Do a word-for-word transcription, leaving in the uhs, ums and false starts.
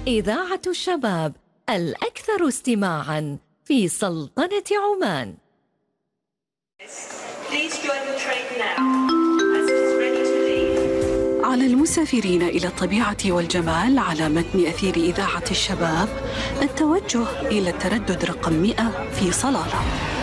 إذاعة الشباب الأكثر استماعاً في سلطنة عمان. على المسافرين إلى الطبيعة والجمال على متن أثير إذاعة الشباب التوجه إلى التردد رقم مئة في صلالة.